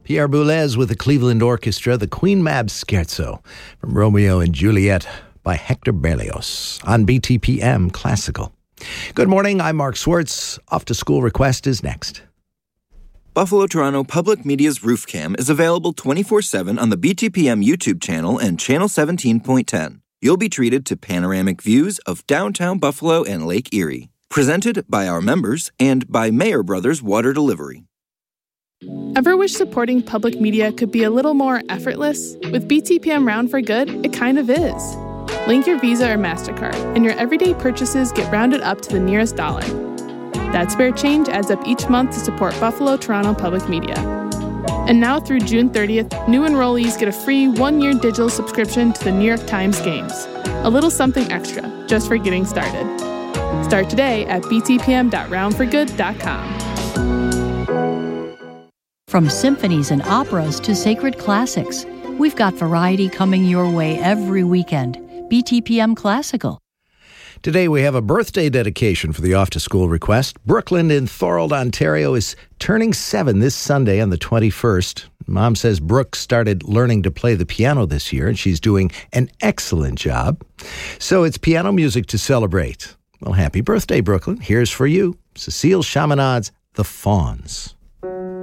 Pierre Boulez with the Cleveland Orchestra, the Queen Mab Scherzo from Romeo and Juliet by Hector Berlioz on BTPM Classical. Good morning, I'm Mark Swartz. Off to School Request is next. Buffalo Toronto Public Media's Roof Cam is available 24/7 on the BTPM YouTube channel and Channel 17.10. You'll be treated to panoramic views of downtown Buffalo and Lake Erie. Presented by our members and by Mayer Brothers Water Delivery. Ever wish supporting public media could be a little more effortless? With BTPM Round for Good, it kind of is. Link your Visa or MasterCard, and your everyday purchases get rounded up to the nearest dollar. That spare change adds up each month to support Buffalo Toronto Public Media. And now through June 30th, new enrollees get a free 1-year digital subscription to the New York Times Games. A little something extra, just for getting started. Start today at btpm.roundforgood.com. From symphonies and operas to sacred classics, we've got variety coming your way every weekend. BTPM Classical. Today we have a birthday dedication for the Off to School Request. Brooklyn in Thorold, Ontario is turning 7 this Sunday on the 21st. Mom says Brooke started learning to play the piano this year, and she's doing an excellent job. So it's piano music to celebrate. Well, happy birthday, Brooklyn. Here's for you, Cecile Chaminad's The Fawns.